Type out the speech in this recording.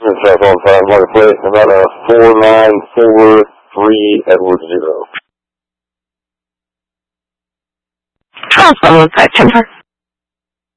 South on 5 Marketplace, Nevada 4943 Edward 0. Transfer 5 Timber.